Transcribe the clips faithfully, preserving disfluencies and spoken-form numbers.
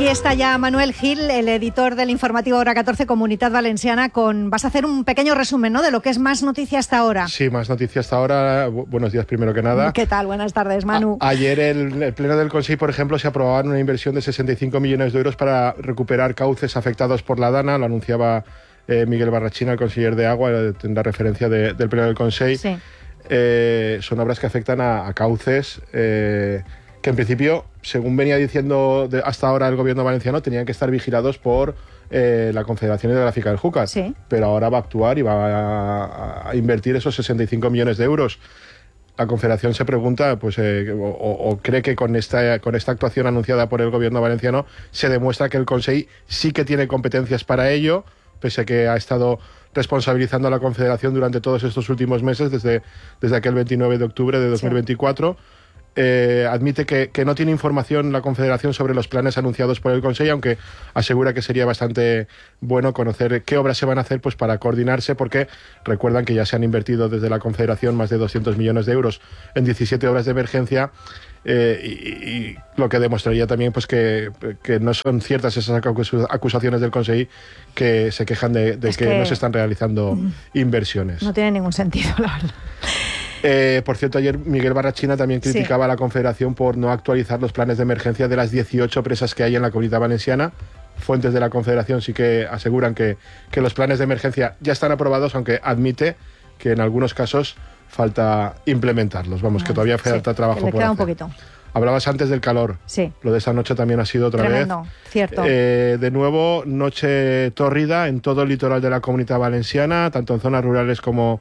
Aquí está ya Manuel Gil, el editor del informativo Hora catorce, Comunitat Valenciana, con... Vas a hacer un pequeño resumen, ¿no?, de lo que es Más Noticia hasta ahora. Sí, Más Noticia hasta ahora. Buenos días, primero que nada. ¿Qué tal? Buenas tardes, Manu. A ayer el, el Pleno del Consejo, por ejemplo, se aprobaba una inversión de sesenta y cinco millones de euros para recuperar cauces afectados por la Dana. Lo anunciaba eh, Miguel Barrachina, el conseller de Agua, en la referencia de, del Pleno del Consejo. Sí. Eh, son obras que afectan a, a cauces... Eh, que en principio, según venía diciendo de hasta ahora el gobierno valenciano, tenían que estar vigilados por eh, la Confederación Hidrográfica del Júcar. Sí. Pero ahora va a actuar y va a, a invertir esos sesenta y cinco millones de euros. La Confederación se pregunta, pues, eh, o, o cree que con esta, con esta actuación anunciada por el gobierno valenciano se demuestra que el Consejo sí que tiene competencias para ello, pese a que ha estado responsabilizando a la Confederación durante todos estos últimos meses, desde, desde aquel veintinueve de octubre de dos mil veinticuatro. Sí. Eh, admite que, que no tiene información la Confederación sobre los planes anunciados por el Consejo, aunque asegura que sería bastante bueno conocer qué obras se van a hacer, pues, para coordinarse, porque recuerdan que ya se han invertido desde la Confederación más de doscientos millones de euros en diecisiete obras de emergencia, eh, y, y lo que demostraría también, pues, que, que no son ciertas esas acusaciones del Consejo, que se quejan de, de que, que no se están realizando inversiones. No tiene ningún sentido, la verdad. Eh, por cierto, ayer Miguel Barrachina también criticaba sí. a la Confederación por no actualizar los planes de emergencia de las dieciocho presas que hay en la Comunidad Valenciana. Fuentes de la Confederación sí que aseguran que, que los planes de emergencia ya están aprobados, aunque admite que en algunos casos falta implementarlos. Vamos, que todavía falta sí, trabajo le por queda hacer. Un poquito. Hablabas antes del calor. Sí. Lo de esta noche también ha sido otra Tremendo, vez. Cierto. Eh, de nuevo, noche tórrida en todo el litoral de la Comunidad Valenciana, tanto en zonas rurales como...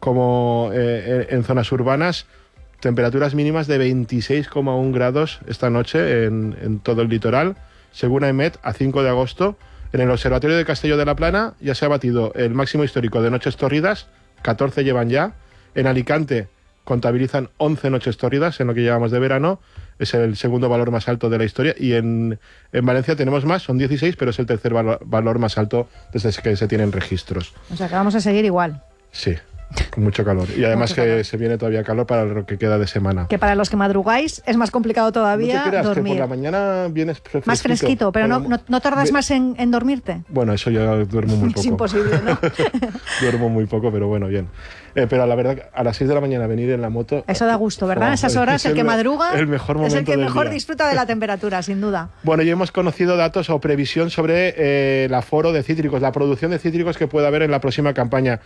como eh, en zonas urbanas. Temperaturas mínimas de veintiséis coma uno grados esta noche en, en todo el litoral. Según AEMET, a cinco de agosto, en el Observatorio de Castelló de la Plana ya se ha batido el máximo histórico de noches tórridas, catorce llevan ya. En Alicante contabilizan once noches tórridas en lo que llevamos de verano, es el segundo valor más alto de la historia, y en, en Valencia tenemos más, son dieciséis, pero es el tercer valor, valor más alto desde que se tienen registros. O sea que vamos a seguir igual. Sí. Con mucho calor. Y además mucho que calor. Se viene todavía calor para lo que queda de semana. Que para los que madrugáis es más complicado todavía no te creas, dormir. Que por la mañana vienes fresquito. Más fresquito, pero no, no, no tardas Ve... más en, en dormirte. Bueno, eso yo duermo muy poco. Es imposible, ¿no? Duermo muy poco, pero bueno, bien. Eh, pero la verdad, a las seis de la mañana venir en la moto... Eso da gusto, ¿verdad? Oh, Esas horas, el, el que madruga el mejor momento es el que del mejor día. Disfruta de la temperatura, sin duda. Bueno, ya hemos conocido datos o previsión sobre eh, el aforo de cítricos, la producción de cítricos que puede haber en la próxima campaña.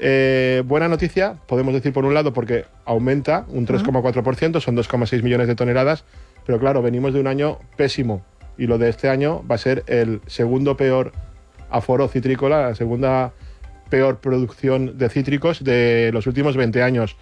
Eh, buena noticia, podemos decir por un lado, porque aumenta un tres coma cuatro por ciento, son dos coma seis millones de toneladas, pero claro, venimos de un año pésimo y lo de este año va a ser el segundo peor aforo citrícola, la segunda peor producción de cítricos de los últimos veinte años.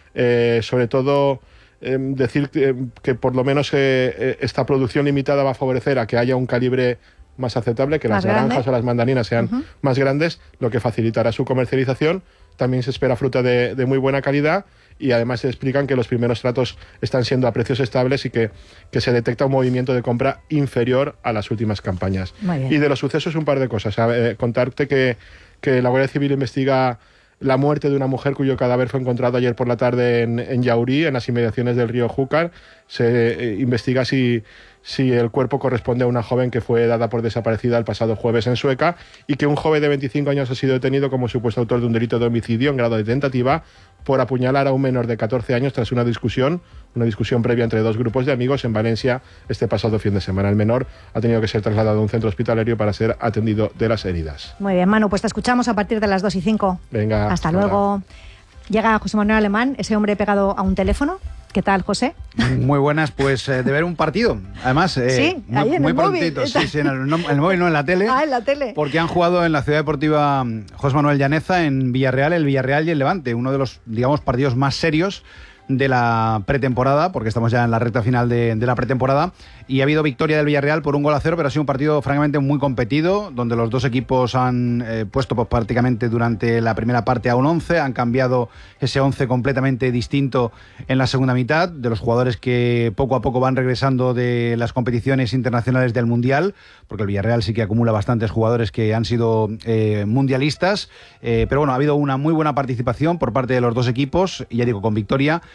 Eh, sobre todo, eh, decir que, que por lo menos eh, esta producción limitada va a favorecer a que haya un calibre más aceptable, que las naranjas grande. o las mandarinas sean uh-huh. más grandes, lo que facilitará su comercialización. También se espera fruta de, de muy buena calidad, y además se explican que los primeros tratos están siendo a precios estables y que, que se detecta un movimiento de compra inferior a las últimas campañas. Y de los sucesos un par de cosas. Eh, contarte que, que la Guardia Civil investiga la muerte de una mujer cuyo cadáver fue encontrado ayer por la tarde en, en Llaurí, en las inmediaciones del río Júcar. Se eh, investiga si, si el cuerpo corresponde a una joven que fue dada por desaparecida el pasado jueves en Sueca, y que un joven de veinticinco años ha sido detenido como supuesto autor de un delito de homicidio en grado de tentativa por apuñalar a un menor de catorce años tras una discusión, una discusión previa entre dos grupos de amigos en Valencia este pasado fin de semana. El menor ha tenido que ser trasladado a un centro hospitalario para ser atendido de las heridas. Muy bien, Manu, pues te escuchamos a partir de las dos y cinco. Venga. Hasta luego. Hola. Llega José Manuel Alemán, ese hombre pegado a un teléfono. ¿Qué tal, José? Muy buenas, pues eh, de ver un partido. Además, eh, sí, muy, ahí en muy el prontito. Móvil. Sí, sí, en el, no, en el móvil, no en la tele. Ah, en la tele. Porque han jugado en la Ciudad Deportiva José Manuel Llaneza, en Villarreal, el Villarreal y el Levante. Uno de los, digamos, partidos más serios de la pretemporada, porque estamos ya en la recta final de, de la pretemporada, y ha habido victoria del Villarreal por un gol a cero, pero ha sido un partido francamente muy competido, donde los dos equipos han eh, puesto pues, prácticamente durante la primera parte a un once, han cambiado ese once completamente distinto en la segunda mitad, de los jugadores que poco a poco van regresando de las competiciones internacionales del Mundial, porque el Villarreal sí que acumula bastantes jugadores que han sido eh, mundialistas, eh, pero bueno, ha habido una muy buena participación por parte de los dos equipos, y ya digo, con victoria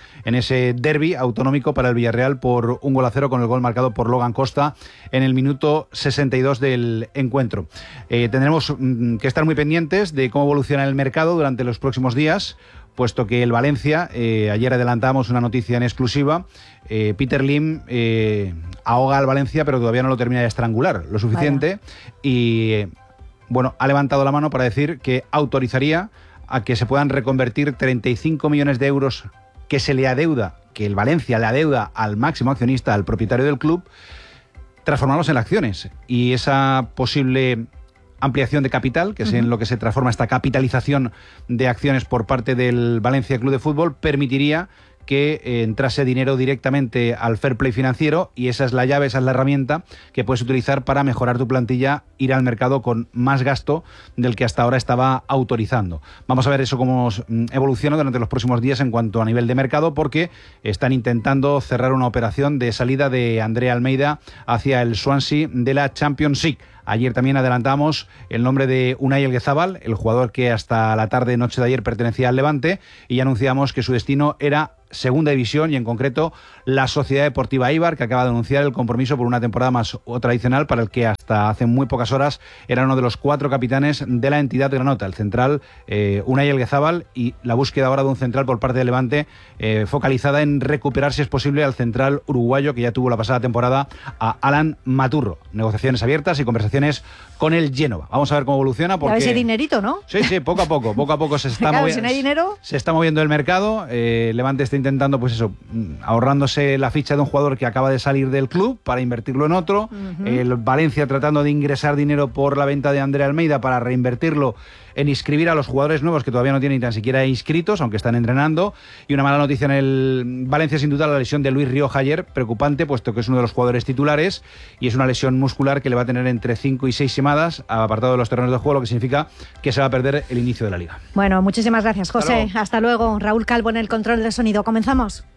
en ese derbi autonómico para el Villarreal por un gol a cero, con el gol marcado por Logan Costa en el minuto sesenta y dos del encuentro. Eh, tendremos mm, que estar muy pendientes de cómo evoluciona el mercado durante los próximos días, puesto que el Valencia, eh, ayer adelantábamos una noticia en exclusiva, eh, Peter Lim eh, ahoga al Valencia, pero todavía no lo termina de estrangular lo suficiente. Vaya. Y eh, bueno, ha levantado la mano para decir que autorizaría a que se puedan reconvertir treinta y cinco millones de euros que se le adeuda, que el Valencia le adeuda al máximo accionista, al propietario del club, transformarlos en acciones. Y esa posible ampliación de capital, que es uh-huh. en lo que se transforma esta capitalización de acciones por parte del Valencia Club de Fútbol, permitiría que eh, entrase dinero directamente al fair play financiero, y esa es la llave, esa es la herramienta que puedes utilizar para mejorar tu plantilla, ir al mercado con más gasto del que hasta ahora estaba autorizando. Vamos a ver eso cómo evoluciona durante los próximos días en cuanto a nivel de mercado, porque están intentando cerrar una operación de salida de Andrea Almeida hacia el Swansea de la Champions League. Ayer también adelantamos el nombre de Unai Elguezábal, el jugador que hasta la tarde noche de ayer pertenecía al Levante, y anunciamos que su destino era Segunda División, y en concreto la Sociedad Deportiva Eibar, que acaba de anunciar el compromiso por una temporada más o tradicional, para el que hasta hace muy pocas horas era uno de los cuatro capitanes de la entidad granota, el central eh, Unai Elguezábal, y la búsqueda ahora de un central por parte del Levante, eh, focalizada en recuperar, si es posible, al central uruguayo que ya tuvo la pasada temporada, a Alan Maturro. Negociaciones abiertas y conversaciones con el Génova. Vamos a ver cómo evoluciona, porque... ese dinerito, ¿no? Sí, sí, poco a poco, poco a poco se está, claro, movi- si no hay dinero... se está moviendo el mercado. eh, Levante está intentando, pues eso, ahorrándose la ficha de un jugador que acaba de salir del club para invertirlo en otro. Uh-huh. El Valencia tratando de ingresar dinero por la venta de Andrea Almeida para reinvertirlo en inscribir a los jugadores nuevos que todavía no tienen ni tan siquiera inscritos, aunque están entrenando. Y una mala noticia en el Valencia, sin duda, la lesión de Luis Rioja ayer, preocupante, puesto que es uno de los jugadores titulares, y es una lesión muscular que le va a tener entre cinco y seis semanas apartado de los terrenos de juego, lo que significa que se va a perder el inicio de la liga. Bueno, muchísimas gracias, José. Hasta luego. Hasta luego. Raúl Calvo en el control de sonido. Comenzamos.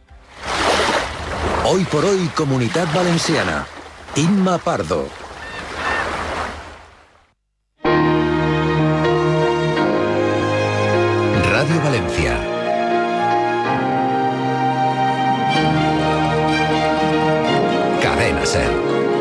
Hoy por hoy, Comunidad Valenciana. Inma Pardo. Radio Valencia. Cadena Ser.